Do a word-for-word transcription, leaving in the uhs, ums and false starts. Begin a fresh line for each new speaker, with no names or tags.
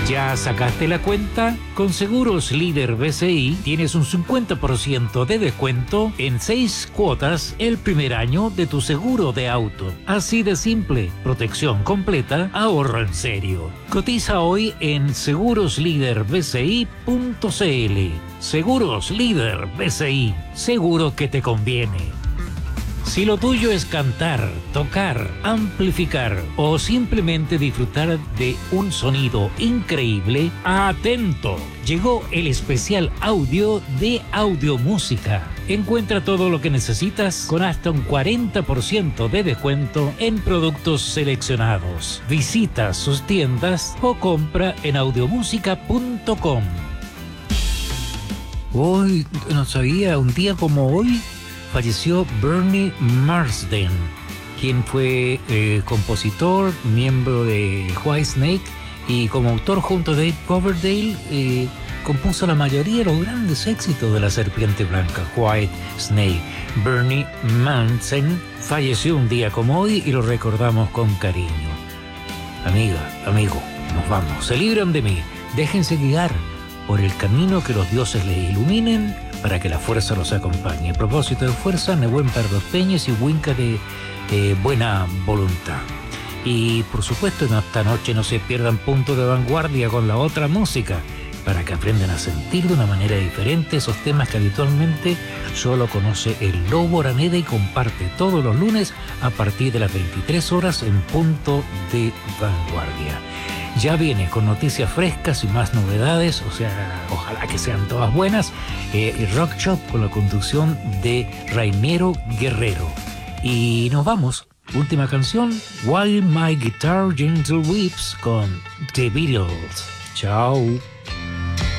¿Ya sacaste la cuenta? Con Seguros Líder B C I tienes un cincuenta por ciento de descuento en seis cuotas el primer año de tu seguro de auto. Así de simple, protección completa, ahorro en serio. Cotiza hoy en seguros líder b c i punto c l. Seguros Líder B C I, seguro que te conviene. Si lo tuyo es cantar, tocar, amplificar o simplemente disfrutar de un sonido increíble, ¡atento! Llegó el especial audio de Audiomúsica. Encuentra todo lo que necesitas con hasta un cuarenta por ciento de descuento en productos seleccionados. Visita sus tiendas o compra en audiomúsica punto com. Hoy, no sabía, un día como hoy falleció Bernie Marsden, quien fue eh, compositor, miembro de Whitesnake, y como autor junto a Dave Coverdale eh, compuso la mayoría de los grandes éxitos de La Serpiente Blanca, Whitesnake. Bernie Marsden falleció un día como hoy y lo recordamos con cariño. Amiga, amigo, nos vamos. Se libran de mí, déjense guiar por el camino que los dioses les iluminen, para que la fuerza los acompañe. A propósito de fuerza, Nehuen Pardos Peñes y Winca de eh, buena voluntad. Y por supuesto, en esta noche no se pierdan Punto de Vanguardia con la otra música, para que aprendan a sentir de una manera diferente esos temas que habitualmente solo conoce el Lobo Araneda y comparte todos los lunes a partir de las veintitrés horas en Punto de Vanguardia. Ya viene con noticias frescas y más novedades, o sea, ojalá que sean todas buenas. Eh, Rock Shop con la conducción de Rainiero Guerrero. Y nos vamos. Última canción, While My Guitar Gentle Weeps con The Beatles. Chao.